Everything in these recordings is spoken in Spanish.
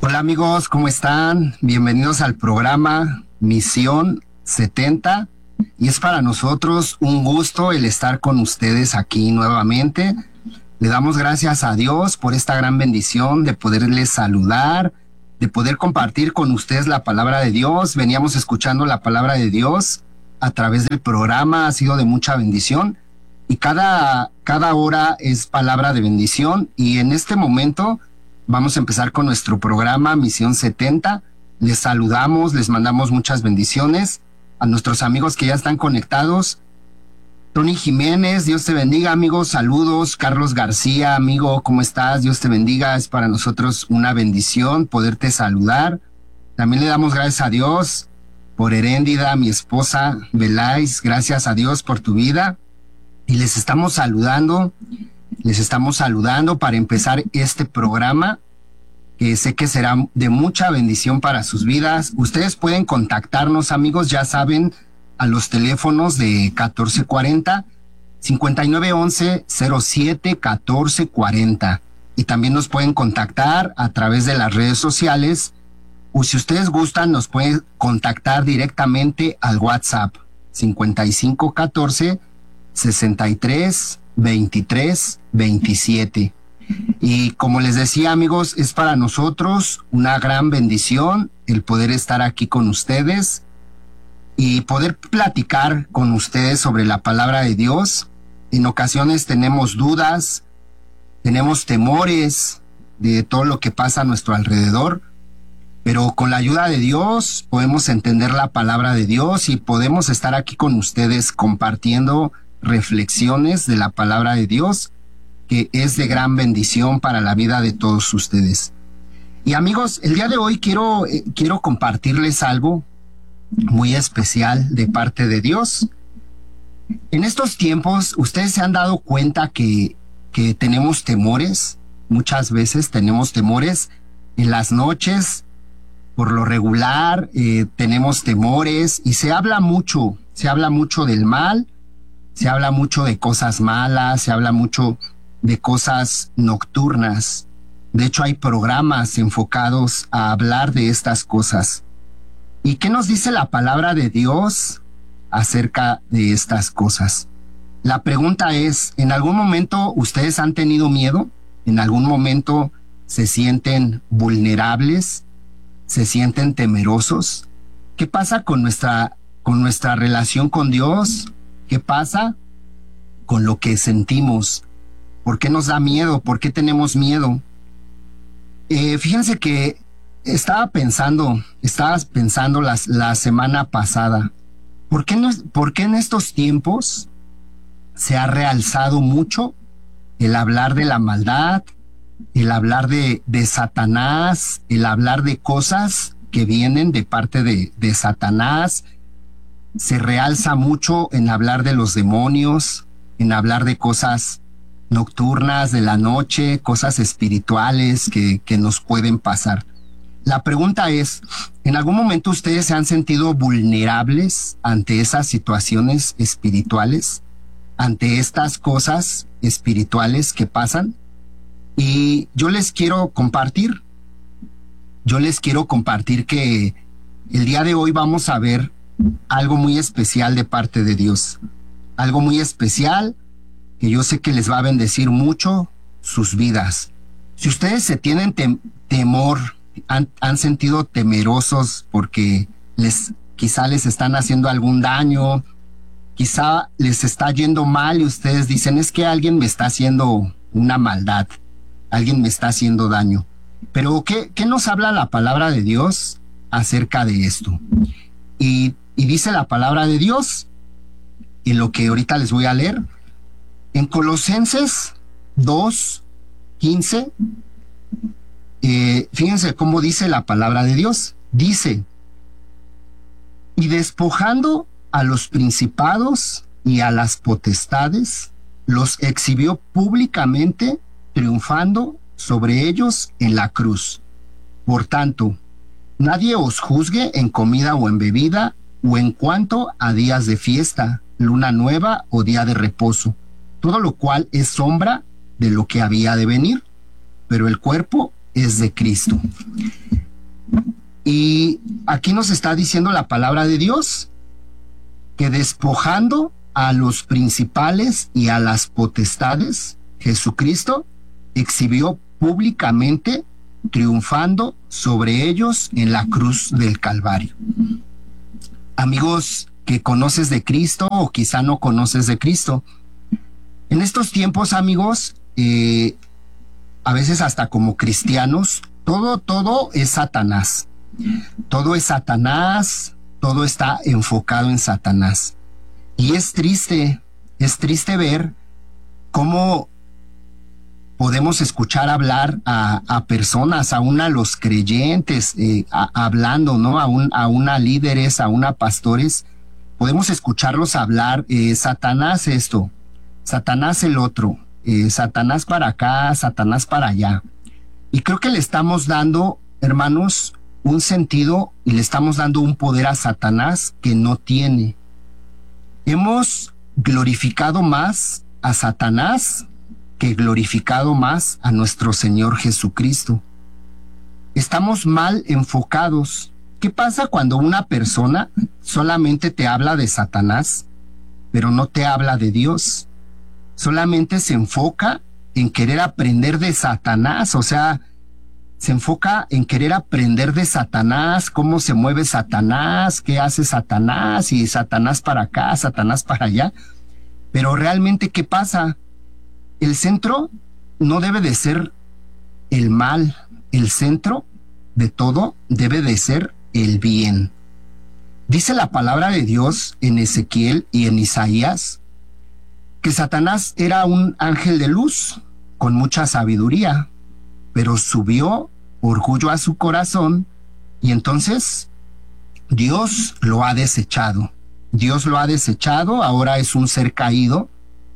Hola amigos, ¿cómo están? Bienvenidos al programa Misión 70 y es para nosotros un gusto el estar con ustedes aquí nuevamente. Le damos gracias a Dios por esta gran bendición de poderles saludar, de poder compartir con ustedes la palabra de Dios. Veníamos escuchando la palabra de Dios a través del programa, ha sido de mucha bendición y cada hora es palabra de bendición y en este momento vamos a empezar con nuestro programa Misión 70. Les saludamos, les mandamos muchas bendiciones a nuestros amigos que ya están conectados. Tony Jiménez, Dios te bendiga, amigo, saludos. Carlos García, amigo, ¿cómo estás? Dios te bendiga, es para nosotros una bendición poderte saludar. También le damos gracias a Dios por Heréndida, mi esposa Beláis, gracias a Dios por tu vida. Y les estamos saludando para empezar este programa que sé que será de mucha bendición para sus vidas. Ustedes pueden contactarnos, amigos, ya saben, a los teléfonos de 1440 5911 07 1440 y también nos pueden contactar a través de las redes sociales o si ustedes gustan nos pueden contactar directamente al WhatsApp 5514 63 23 27. Y como les decía, amigos, es para nosotros una gran bendición el poder estar aquí con ustedes y poder platicar con ustedes sobre la palabra de Dios. En ocasiones tenemos dudas, tenemos temores de todo lo que pasa a nuestro alrededor, pero con la ayuda de Dios podemos entender la palabra de Dios y podemos estar aquí con ustedes compartiendo reflexiones de la palabra de Dios, que es de gran bendición para la vida de todos ustedes. Y amigos, el día de hoy quiero compartirles algo muy especial de parte de Dios. En estos tiempos, ustedes se han dado cuenta que tenemos temores, muchas veces tenemos temores en las noches, por lo regular, tenemos temores y se habla mucho del mal, se habla mucho de cosas malas, se habla mucho de cosas nocturnas. De hecho, hay programas enfocados a hablar de estas cosas. ¿Y qué nos dice la palabra de Dios acerca de estas cosas? La pregunta es, ¿en algún momento ustedes han tenido miedo? ¿En algún momento se sienten vulnerables? ¿Se sienten temerosos? ¿Qué pasa con nuestra relación con Dios? ¿Qué pasa con lo que sentimos? ¿Por qué nos da miedo? ¿Por qué tenemos miedo? Fíjense que estaba pensando la semana pasada, ¿por qué en estos tiempos se ha realzado mucho el hablar de la maldad, el hablar de Satanás, el hablar de cosas que vienen de parte de Satanás? Se realza mucho en hablar de los demonios, en hablar de cosas nocturnas, de la noche, cosas espirituales que nos pueden pasar. La pregunta es, ¿en algún momento ustedes se han sentido vulnerables ante esas situaciones espirituales, ante estas cosas espirituales que pasan? Y yo les quiero compartir que el día de hoy vamos a ver algo muy especial de parte de Dios, algo muy especial que yo sé que les va a bendecir mucho sus vidas. Si ustedes se tienen temor, han sentido temerosos porque quizá les están haciendo algún daño, quizá les está yendo mal y ustedes dicen, es que alguien me está haciendo una maldad, alguien me está haciendo daño. Pero ¿qué nos habla la palabra de Dios acerca de esto? Y dice la palabra de Dios, en lo que ahorita les voy a leer, en Colosenses 2:15, fíjense cómo dice la palabra de Dios. Dice, y despojando a los principados y a las potestades, los exhibió públicamente, triunfando sobre ellos en la cruz. Por tanto, nadie os juzgue en comida o en bebida, o en cuanto a días de fiesta, luna nueva o día de reposo, todo lo cual es sombra de lo que había de venir, pero el cuerpo es de Cristo. Y aquí nos está diciendo la palabra de Dios que despojando a los principales y a las potestades, Jesucristo exhibió públicamente, triunfando sobre ellos en la cruz del Calvario. Amigos que conoces de Cristo o quizá no conoces de Cristo, en estos tiempos, amigos, a veces hasta como cristianos, todo es Satanás. Todo es Satanás, todo está enfocado en Satanás. Y es triste ver cómo podemos escuchar hablar a personas, aún a los creyentes, hablando, ¿no? Aún a líderes, aún a pastores, podemos escucharlos hablar, Satanás esto, Satanás el otro, Satanás para acá, Satanás para allá. Y creo que le estamos dando, hermanos, un sentido y le estamos dando un poder a Satanás que no tiene. Hemos glorificado más a Satanás que glorificado más a nuestro Señor Jesucristo. Estamos mal enfocados. ¿Qué pasa cuando una persona solamente te habla de Satanás, pero no te habla de Dios? Solamente se enfoca en querer aprender de Satanás, o sea, se enfoca en querer aprender de Satanás, cómo se mueve Satanás, qué hace Satanás, y Satanás para acá, Satanás para allá. Pero realmente, ¿qué pasa? El centro no debe de ser el mal, el centro de todo debe de ser el bien. Dice la palabra de Dios en Ezequiel y en Isaías que Satanás era un ángel de luz con mucha sabiduría, pero subió orgullo a su corazón y entonces Dios lo ha desechado. Dios lo ha desechado, ahora es un ser caído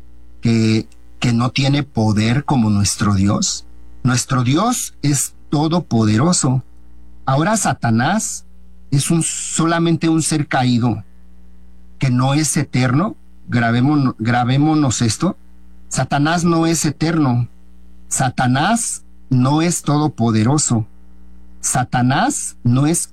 que no tiene poder como nuestro Dios. Nuestro Dios es todopoderoso. Ahora Satanás es solamente un ser caído que no es eterno. Grabémonos esto. Satanás no es eterno. Satanás no es todopoderoso. Satanás no es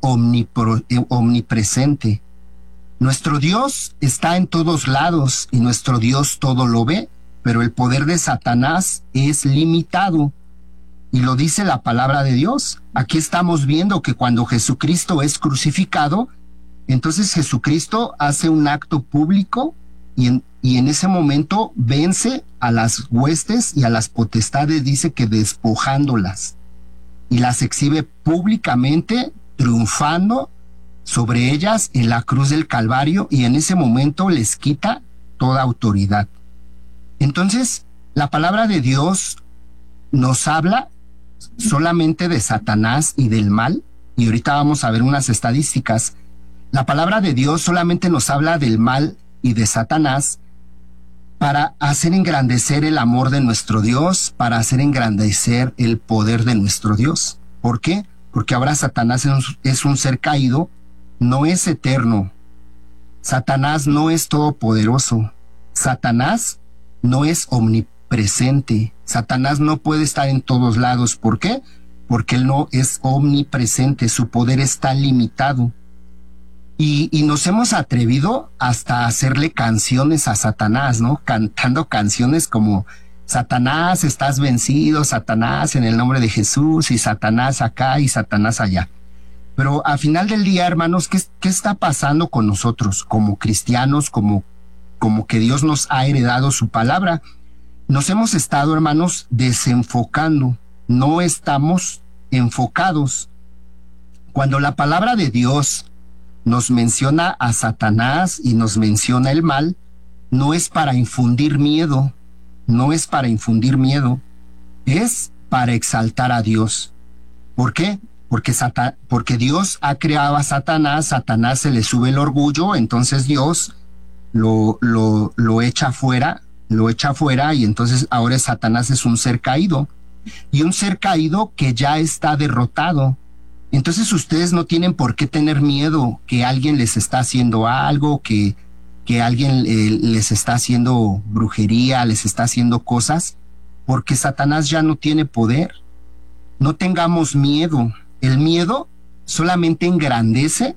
omnipresente. Nuestro Dios está en todos lados y nuestro Dios todo lo ve, pero el poder de Satanás es limitado. Y lo dice la palabra de Dios. Aquí estamos viendo que cuando Jesucristo es crucificado, entonces Jesucristo hace un acto público y en ese momento vence a las huestes y a las potestades, dice que despojándolas, y las exhibe públicamente, triunfando sobre ellas en la cruz del Calvario, y en ese momento les quita toda autoridad. Entonces, la palabra de Dios nos habla solamente de Satanás y del mal, y ahorita vamos a ver unas estadísticas. La palabra de Dios solamente nos habla del mal y de Satanás para hacer engrandecer el amor de nuestro Dios, para hacer engrandecer el poder de nuestro Dios. ¿Por qué? Porque ahora Satanás es un ser caído, no es eterno. Satanás no es todopoderoso. Satanás no es omnipresente. Satanás no puede estar en todos lados. ¿Por qué? Porque él no es omnipresente, su poder está limitado. Y nos hemos atrevido hasta a hacerle canciones a Satanás, ¿no? Cantando canciones como Satanás, estás vencido, Satanás, en el nombre de Jesús, y Satanás acá y Satanás allá. Pero al final del día, hermanos, ¿qué está pasando con nosotros como cristianos, como que Dios nos ha heredado su palabra? Nos hemos estado, hermanos, desenfocando, no estamos enfocados. Cuando la palabra de Dios nos menciona a Satanás y nos menciona el mal, no es para infundir miedo, no es para infundir miedo, es para exaltar a Dios. ¿Por qué? Porque Dios ha creado a Satanás, Satanás se le sube el orgullo, entonces Dios lo echa fuera, y entonces ahora Satanás es un ser caído, y un ser caído que ya está derrotado. Entonces ustedes no tienen por qué tener miedo que alguien les está haciendo algo, que alguien les está haciendo brujería, les está haciendo cosas, porque Satanás ya no tiene poder. no tengamos miedo. El miedo solamente engrandece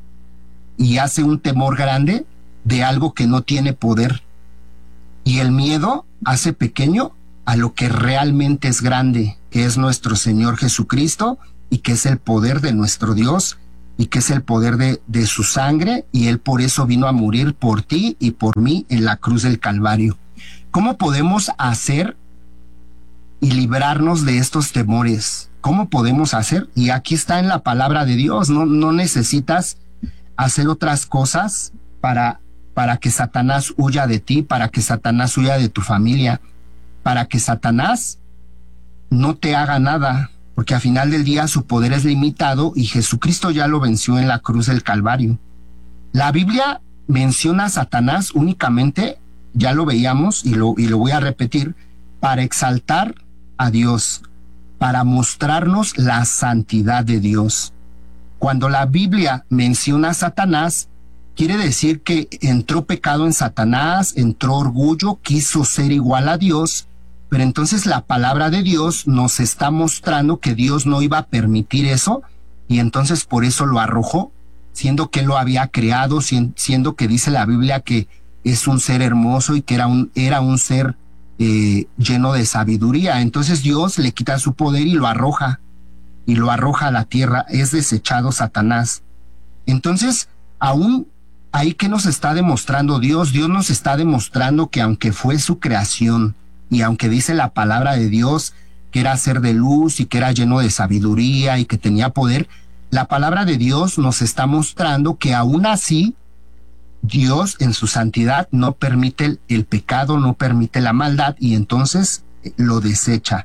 y hace un temor grande de algo que no tiene poder. Y el miedo hace pequeño a lo que realmente es grande, que es nuestro Señor Jesucristo y que es el poder de nuestro Dios y que es el poder de su sangre, y Él por eso vino a morir por ti y por mí en la cruz del Calvario. ¿Cómo podemos hacer y librarnos de estos temores? ¿Cómo podemos hacer? Y aquí está en la palabra de Dios. No necesitas hacer otras cosas para que Satanás huya de ti, para que Satanás huya de tu familia, para que Satanás no te haga nada, porque al final del día su poder es limitado y Jesucristo ya lo venció en la cruz del Calvario. La Biblia menciona a Satanás únicamente, ya lo veíamos y lo voy a repetir, para exaltar a Dios, para mostrarnos la santidad de Dios. Cuando la Biblia menciona a Satanás, quiere decir que entró pecado en Satanás, entró orgullo, quiso ser igual a Dios, pero entonces la palabra de Dios nos está mostrando que Dios no iba a permitir eso, y entonces por eso lo arrojó, siendo que lo había creado, siendo que dice la Biblia que es un ser hermoso y que era un ser lleno de sabiduría. Entonces Dios le quita su poder y lo arroja a la tierra. Es desechado Satanás. Entonces, aún ahí, ¿qué nos está demostrando Dios? Dios nos está demostrando que aunque fue su creación y aunque dice la palabra de Dios que era ser de luz y que era lleno de sabiduría y que tenía poder, la palabra de Dios nos está mostrando que aún así Dios en su santidad no permite el pecado, no permite la maldad, y entonces lo desecha.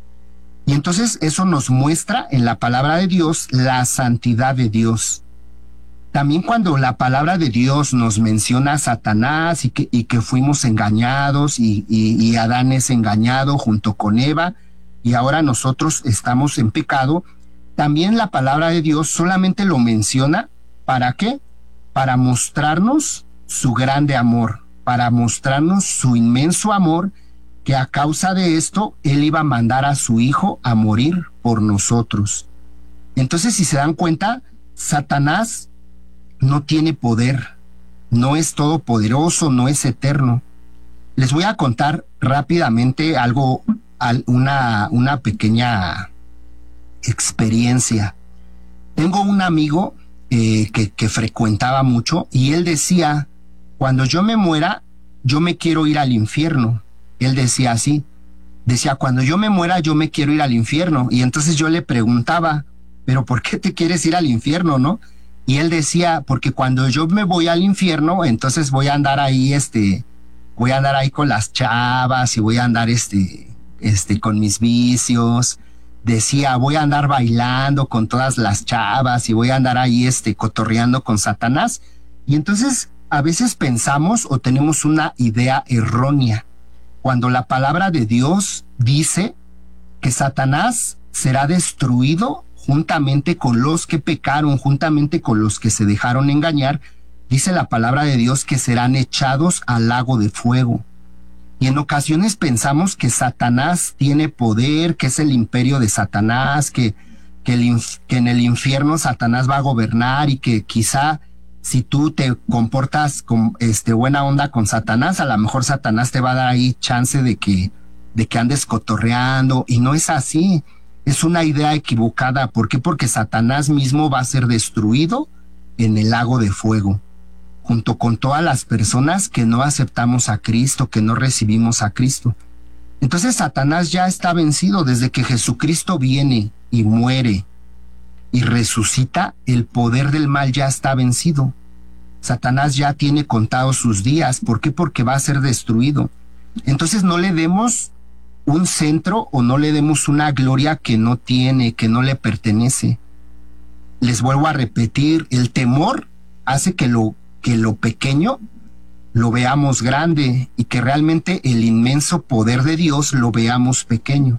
Y entonces eso nos muestra en la palabra de Dios la santidad de Dios. También cuando la palabra de Dios nos menciona a Satanás y que fuimos engañados y Adán es engañado junto con Eva y ahora nosotros estamos en pecado, también la palabra de Dios solamente lo menciona, ¿para qué? Para mostrarnos su grande amor, para mostrarnos su inmenso amor, que a causa de esto Él iba a mandar a su Hijo a morir por nosotros. Entonces, si se dan cuenta, Satanás no tiene poder, no es todopoderoso, no es eterno. Les voy a contar rápidamente algo, una pequeña experiencia. Tengo un amigo que frecuentaba mucho y él decía, cuando yo me muera, yo me quiero ir al infierno. Él decía así, decía, cuando yo me muera, yo me quiero ir al infierno. Y entonces yo le preguntaba, ¿pero por qué te quieres ir al infierno, no? Y él decía, porque cuando yo me voy al infierno, entonces voy a andar ahí, voy a andar ahí con las chavas y voy a andar, con mis vicios. Decía, voy a andar bailando con todas las chavas y voy a andar ahí, cotorreando con Satanás. Y entonces a veces pensamos o tenemos una idea errónea, cuando la palabra de Dios dice que Satanás será destruido juntamente con los que pecaron, juntamente con los que se dejaron engañar. Dice la palabra de Dios que serán echados al lago de fuego. Y en ocasiones pensamos que Satanás tiene poder, que es el imperio de Satanás, que en el infierno Satanás va a gobernar y que quizá si tú te comportas con buena onda con Satanás, a lo mejor Satanás te va a dar ahí chance de que andes cotorreando, y no es así. Es una idea equivocada. ¿Por qué? Porque Satanás mismo va a ser destruido en el lago de fuego, junto con todas las personas que no aceptamos a Cristo, que no recibimos a Cristo. Entonces Satanás ya está vencido. Desde que Jesucristo viene y muere y resucita, el poder del mal ya está vencido. Satanás ya tiene contados sus días. ¿Por qué? Porque va a ser destruido. Entonces no le demos un centro o no le demos una gloria que no tiene, que no le pertenece. Les vuelvo a repetir, el temor hace que lo pequeño lo veamos grande y que realmente el inmenso poder de Dios lo veamos pequeño.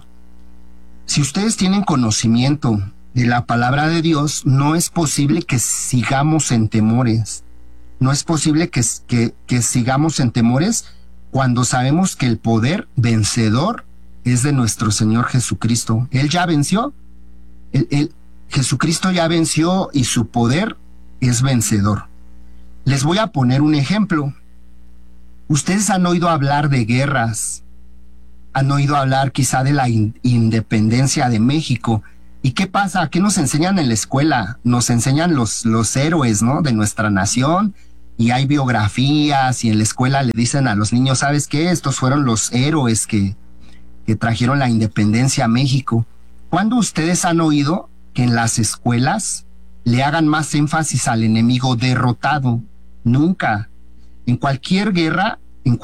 Si ustedes tienen conocimiento de la palabra de Dios, no es posible que sigamos en temores. No es posible que sigamos en temores cuando sabemos que el poder vencedor es de nuestro Señor Jesucristo. Él ya venció Jesucristo ya venció y su poder es vencedor. Les voy a poner un ejemplo. Ustedes han oído hablar de guerras, han oído hablar quizá de la independencia de México. ¿Y qué pasa? ¿Qué nos enseñan en la escuela? Nos enseñan los héroes, ¿no?, de nuestra nación, y hay biografías, y en la escuela le dicen a los niños, ¿sabes qué? Estos fueron los héroes que trajeron la independencia a México. ¿Cuándo ustedes han oído que en las escuelas le hagan más énfasis al enemigo derrotado? Nunca. En cualquier guerra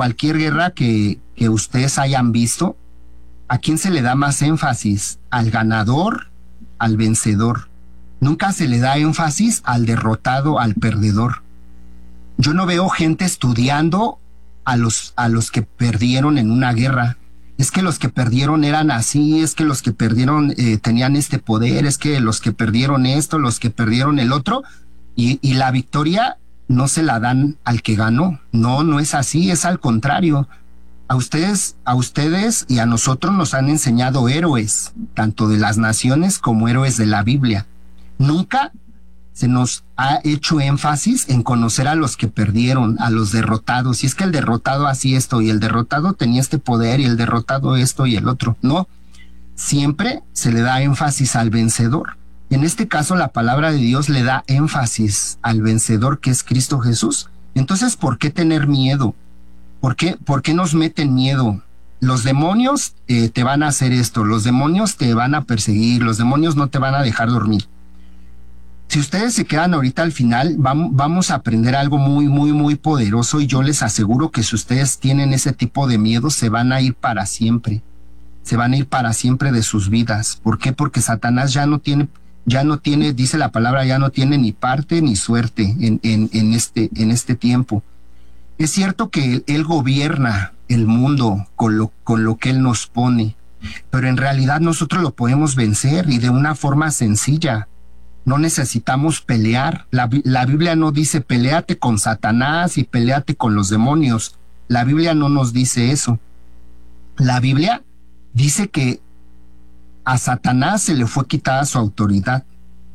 que ustedes hayan visto, ¿a quién se le da más énfasis? ¿Al ganador? ¿Al vencedor? Nunca se le da énfasis al derrotado, al perdedor. Yo no veo gente estudiando a los que perdieron en una guerra. Es que los que perdieron eran así, es que los que perdieron tenían este poder, es que los que perdieron esto, los que perdieron el otro, y la victoria no se la dan al que ganó. No, no es así, es al contrario. A ustedes y a nosotros nos han enseñado héroes, tanto de las naciones como héroes de la Biblia. Nunca se nos ha hecho énfasis en conocer a los que perdieron, a los derrotados. Y es que el derrotado hacía esto, y el derrotado tenía este poder, y el derrotado esto y el otro. No, siempre se le da énfasis al vencedor. En este caso, la palabra de Dios le da énfasis al vencedor, que es Cristo Jesús. Entonces, ¿por qué tener miedo? ¿Por qué nos meten miedo? Los demonios te van a hacer esto, los demonios te van a perseguir, los demonios no te van a dejar dormir. Si ustedes se quedan ahorita al final, vamos a aprender algo muy, muy, muy poderoso, y yo les aseguro que si ustedes tienen ese tipo de miedo, se van a ir para siempre. Se van a ir para siempre de sus vidas. ¿Por qué? Porque Satanás ya no tiene, dice la palabra, ya no tiene ni parte ni suerte en este tiempo. Es cierto que él gobierna el mundo con lo que él nos pone, pero en realidad nosotros lo podemos vencer, y de una forma sencilla. No necesitamos pelear. La Biblia no dice peléate con Satanás y peléate con los demonios. La Biblia no nos dice eso. La Biblia dice que a Satanás se le fue quitada su autoridad.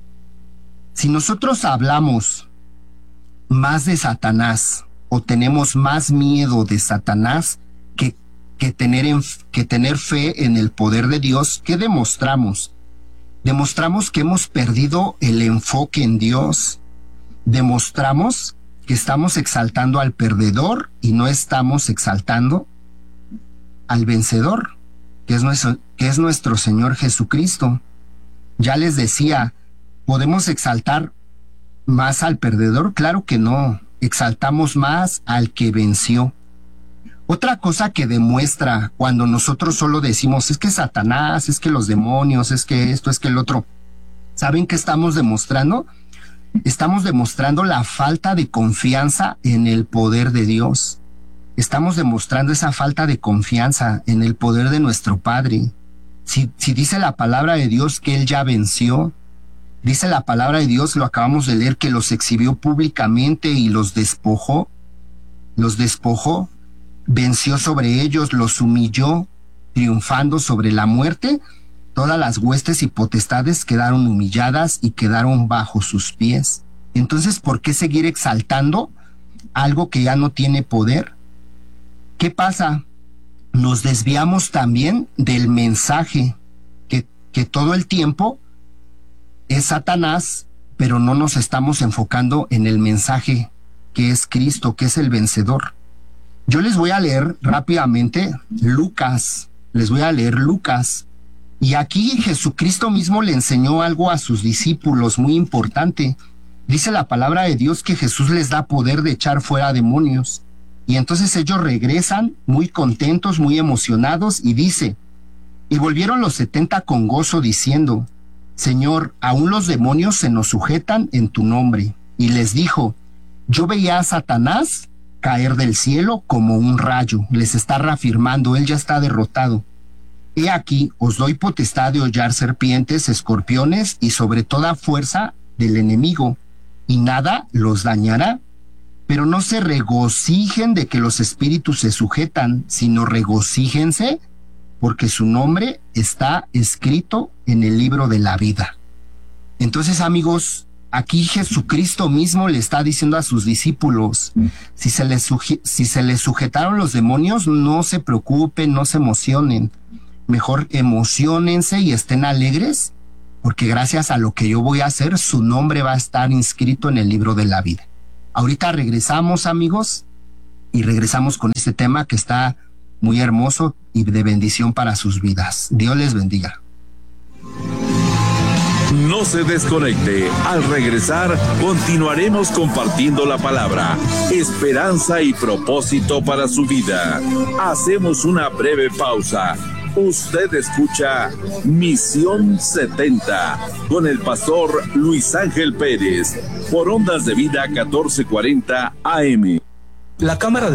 Si nosotros hablamos más de Satanás, o tenemos más miedo de Satanás que tener fe en el poder de Dios, ¿qué demostramos? Demostramos que hemos perdido el enfoque en Dios. Demostramos que estamos exaltando al perdedor y no estamos exaltando al vencedor, que es nuestro Señor Jesucristo. Ya les decía, ¿podemos exaltar más al perdedor? Claro que no. Exaltamos más al que venció. Otra cosa que demuestra cuando nosotros solo decimos es que Satanás, es que los demonios, es que esto, es que el otro, ¿saben qué estamos demostrando? Estamos demostrando la falta de confianza en el poder de Dios. Estamos demostrando esa falta de confianza en el poder de nuestro Padre. Si dice la palabra de Dios que Él ya venció, dice la palabra de Dios, lo acabamos de leer, que los exhibió públicamente y los despojó, venció sobre ellos, los humilló, triunfando sobre la muerte. Todas las huestes y potestades quedaron humilladas y quedaron bajo sus pies. Entonces, ¿por qué seguir exaltando algo que ya no tiene poder? ¿Qué pasa? Nos desviamos también del mensaje, que todo el tiempo es Satanás, pero no nos estamos enfocando en el mensaje que es Cristo, que es el vencedor. Yo les voy a leer rápidamente Lucas, y aquí Jesucristo mismo le enseñó algo a sus discípulos muy importante. Dice la palabra de Dios que Jesús les da poder de echar fuera demonios, y entonces ellos regresan muy contentos, muy emocionados, y dice, y volvieron los 70 con gozo diciendo, Señor, aún los demonios se nos sujetan en tu nombre. Y les dijo, yo veía a Satanás caer del cielo como un rayo. Les está reafirmando, él ya está derrotado. He aquí, os doy potestad de hollar serpientes, escorpiones y sobre toda fuerza del enemigo, y nada los dañará. Pero no se regocijen de que los espíritus se sujetan, sino regocíjense porque su nombre está escrito en el libro de la vida. Entonces, amigos, aquí Jesucristo mismo le está diciendo a sus discípulos, si se les sujetaron los demonios, no se preocupen, no se emocionen. Mejor emociónense y estén alegres, porque gracias a lo que yo voy a hacer, su nombre va a estar inscrito en el libro de la vida. Ahorita regresamos, amigos, y regresamos con este tema que está muy hermoso y de bendición para sus vidas. Dios les bendiga. No se desconecte. Al regresar, continuaremos compartiendo la palabra, esperanza y propósito para su vida. Hacemos una breve pausa. Usted escucha Misión 70 con el pastor Luis Ángel Pérez por Ondas de Vida 1440 AM. La Cámara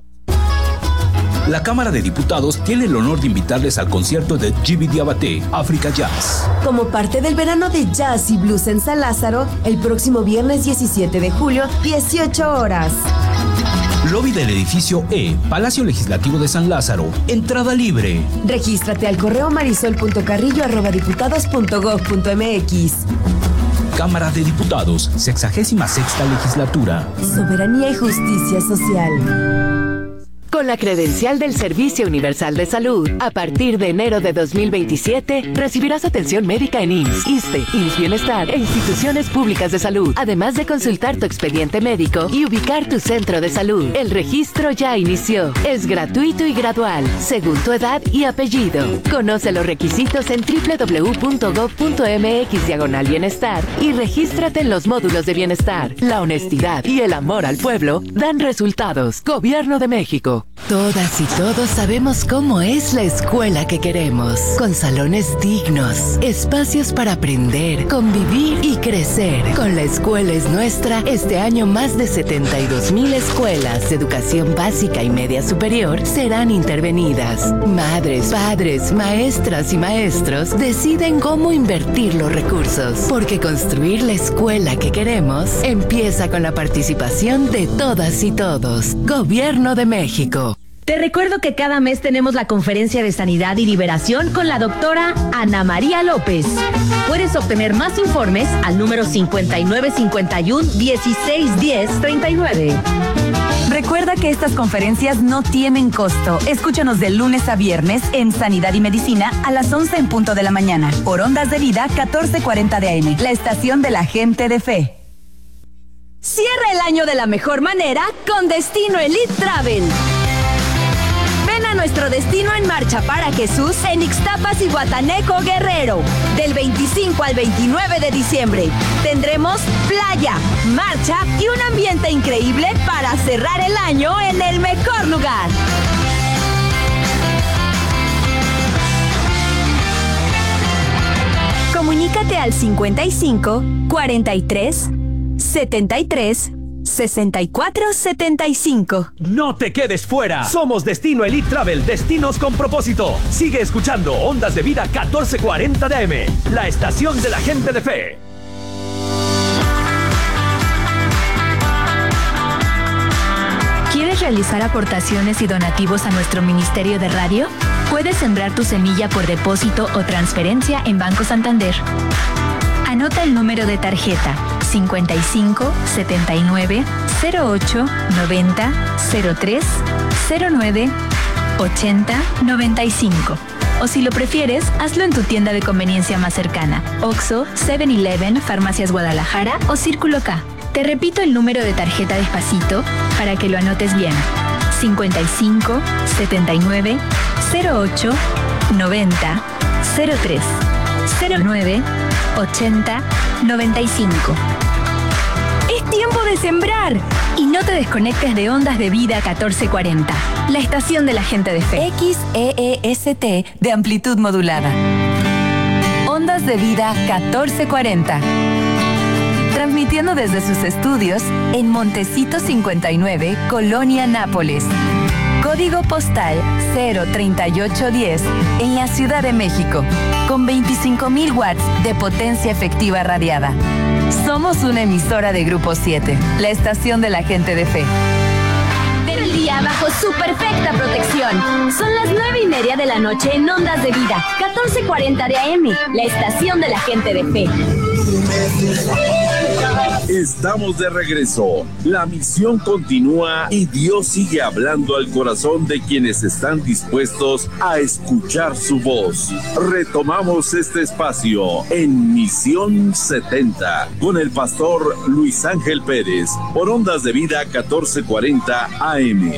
de Diputados tiene el honor de invitarles al concierto de Djiby Diabaté, Africa Jazz. Como parte del verano de jazz y blues en San Lázaro, el próximo viernes 17 de julio, 18 horas. Lobby del edificio E, Palacio Legislativo de San Lázaro. Entrada libre. Regístrate al correo marisol.carrillo@diputados.gov.mx. Cámara de Diputados, 66ª Legislatura. Soberanía y justicia social. Con la credencial del Servicio Universal de Salud, a partir de enero de 2027, recibirás atención médica en IMSS, ISSSTE, IMSS Bienestar e instituciones públicas de salud, además de consultar tu expediente médico y ubicar tu centro de salud. El registro ya inició. Es gratuito y gradual, según tu edad y apellido. Conoce los requisitos en www.gov.mx/bienestar y regístrate en los módulos de bienestar. La honestidad y el amor al pueblo dan resultados. Gobierno de México. Todas y todos sabemos cómo es la escuela que queremos, con salones dignos, espacios para aprender, convivir y crecer. Con La Escuela es Nuestra, este año más de 72,000 escuelas de educación básica y media superior serán intervenidas. Madres, padres, maestras y maestros deciden cómo invertir los recursos, porque construir la escuela que queremos empieza con la participación de todas y todos. Gobierno de México. Te recuerdo que cada mes tenemos la conferencia de sanidad y liberación con la doctora Ana María López. Puedes obtener más informes al número 5951-1610-39. Recuerda que estas conferencias no tienen costo. Escúchanos de lunes a viernes en Sanidad y Medicina a las 11 en punto de la mañana por Ondas de Vida 1440 de AM, la estación de la gente de fe. Cierra el año de la mejor manera con Destino Elite Travel. Ven a nuestro destino en marcha para Jesús en Ixtapas y Guataneco, Guerrero. Del 25 al 29 de diciembre tendremos playa, marcha y un ambiente increíble para cerrar el año en el mejor lugar. Comunícate al 55 43 73 64 75. No te quedes fuera. Somos Destino Elite Travel, destinos con propósito. Sigue escuchando Ondas de Vida 1440 de AM, la estación de la gente de fe. ¿Quieres realizar aportaciones y donativos a nuestro Ministerio de Radio? Puedes sembrar tu semilla por depósito o transferencia en Banco Santander. Anota el número de tarjeta 55 79 08 90 03 09 80 95. O si lo prefieres, hazlo en tu tienda de conveniencia más cercana: Oxxo, 7-Eleven, Farmacias Guadalajara o Círculo K. Te repito el número de tarjeta despacito para que lo anotes bien: 55 79 08 90 03 09 80 95. Es tiempo de sembrar y no te desconectes de Ondas de Vida 1440, la estación de la gente de fe. XEEST de amplitud modulada. Ondas de Vida 1440. Transmitiendo desde sus estudios en Montecito 59, Colonia Nápoles. Código postal 03810 en la Ciudad de México, con 25,000 watts de potencia efectiva radiada. Somos una emisora de Grupo 7, la estación de la gente de fe. Del día bajo su perfecta protección. Son las 9:30 de la noche en Ondas de Vida 1440 de AM, la estación de la gente de fe. Estamos de regreso. La misión continúa y Dios sigue hablando al corazón de quienes están dispuestos a escuchar su voz. Retomamos este espacio en Misión 70 con el pastor Luis Ángel Pérez por Ondas de Vida 1440 AM.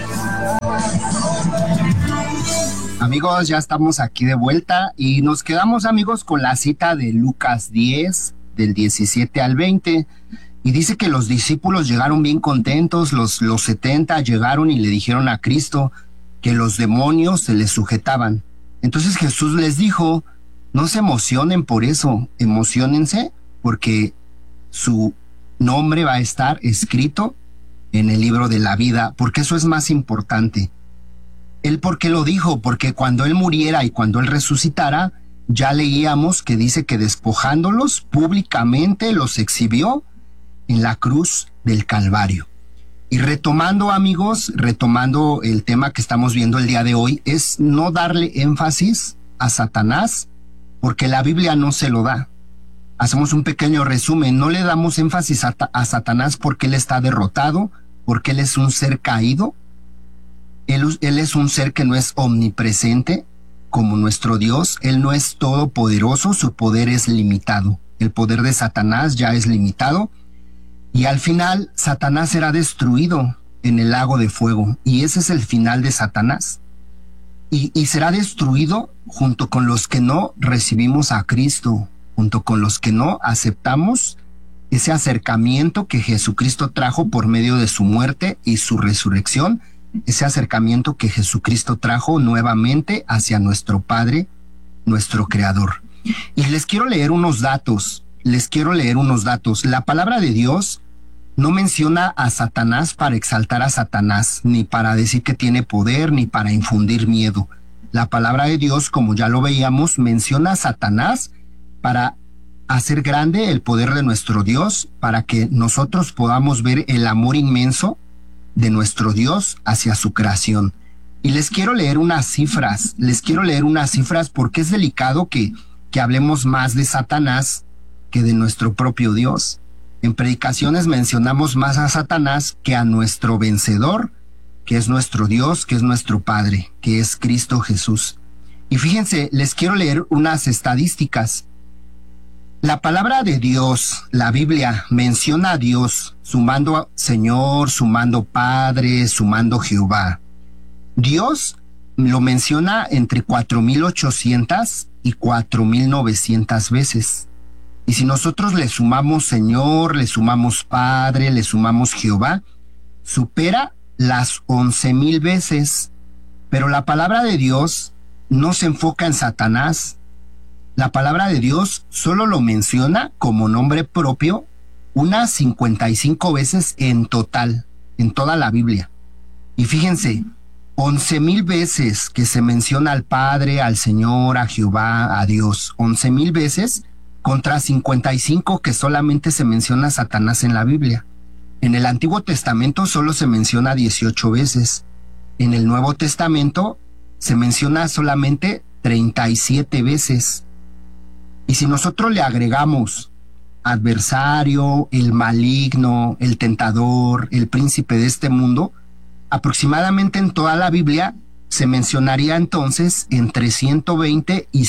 Amigos, ya estamos aquí de vuelta y nos quedamos, amigos, con la cita de Lucas 10, del 17 al 20, y dice que los discípulos llegaron bien contentos, los 70 llegaron y le dijeron a Cristo que los demonios se les sujetaban. Entonces Jesús les dijo, no se emocionen por eso, emociónense porque su nombre va a estar escrito en el libro de la vida, porque eso es más importante. ¿Él por qué lo dijo? Porque cuando Él muriera y cuando Él resucitara, ya leíamos que dice que despojándolos públicamente los exhibió en la cruz del Calvario. Y retomando, amigos, retomando el tema que estamos viendo el día de hoy, es no darle énfasis a Satanás, porque la Biblia no se lo da. Hacemos un pequeño resumen, no le damos énfasis a Satanás porque Él está derrotado, porque Él es un ser caído. Él es un ser que no es omnipresente como nuestro Dios. Él no es todopoderoso, su poder es limitado. El poder de Satanás ya es limitado. Y al final, Satanás será destruido en el lago de fuego. Y ese es el final de Satanás. Y será destruido junto con los que no recibimos a Cristo, junto con los que no aceptamos ese acercamiento que Jesucristo trajo por medio de su muerte y su resurrección, ese acercamiento que Jesucristo trajo nuevamente hacia nuestro Padre, nuestro Creador. Y les quiero leer unos datos, La palabra de Dios no menciona a Satanás para exaltar a Satanás, ni para decir que tiene poder, ni para infundir miedo. La palabra de Dios, como ya lo veíamos, menciona a Satanás para hacer grande el poder de nuestro Dios, para que nosotros podamos ver el amor inmenso de nuestro Dios hacia su creación. Y les quiero leer unas cifras porque es delicado que hablemos más de Satanás que de nuestro propio Dios. En predicaciones mencionamos más a Satanás que a nuestro vencedor, que es nuestro Dios, que es nuestro Padre, que es Cristo Jesús. Y fíjense, les quiero leer unas estadísticas. La palabra de Dios, la Biblia, menciona a Dios sumando Señor, sumando Padre, sumando Jehová. Dios lo menciona entre 4,800 y 4,900 veces. Y si nosotros le sumamos Señor, le sumamos Padre, le sumamos Jehová, supera las 11,000 veces. Pero la palabra de Dios no se enfoca en Satanás. La palabra de Dios solo lo menciona como nombre propio unas 55 veces en total, en toda la Biblia. Y fíjense, 11,000 veces que se menciona al Padre, al Señor, a Jehová, a Dios. 11,000 veces contra 55 que solamente se menciona a Satanás en la Biblia. En el Antiguo Testamento solo se menciona 18 veces. En el Nuevo Testamento se menciona solamente 37 veces. Y si nosotros le agregamos adversario, el maligno, el tentador, el príncipe de este mundo, aproximadamente en toda la Biblia se mencionaría entonces entre 120 y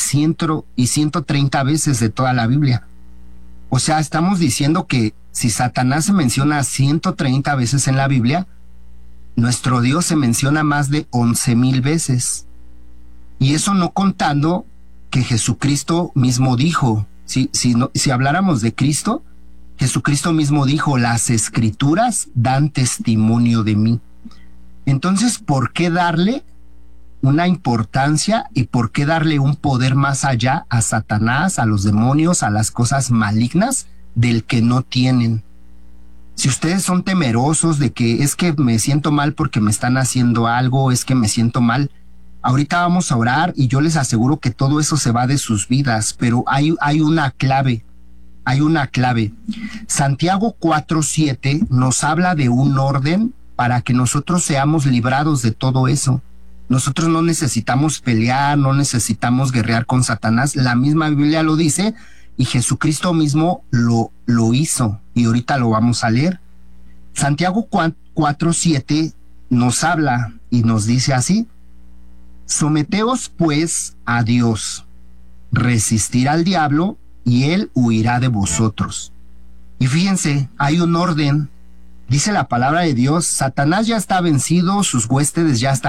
130 veces de toda la Biblia. O sea, estamos diciendo que si Satanás se menciona 130 veces en la Biblia, nuestro Dios se menciona más de 11,000 veces. Y eso no contando que Jesucristo mismo dijo, si habláramos de Cristo, Jesucristo mismo dijo, las Escrituras dan testimonio de mí. Entonces, ¿por qué darle una importancia y por qué darle un poder más allá a Satanás, a los demonios, a las cosas malignas del que no tienen? Si ustedes son temerosos de que es que me siento mal porque me están haciendo algo, es que me siento mal, ahorita vamos a orar y yo les aseguro que todo eso se va de sus vidas, pero hay una clave, Santiago 4:7 nos habla de un orden para que nosotros seamos librados de todo eso. Nosotros no necesitamos pelear, no necesitamos guerrear con Satanás. La misma Biblia lo dice, y Jesucristo mismo lo hizo, y ahorita lo vamos a leer. Santiago 4:7 nos habla y nos dice así: someteos pues a Dios, resistir al diablo y él huirá de vosotros. Y fíjense, hay un orden. Dice la palabra de Dios: Satanás ya está vencido, sus huestes ya están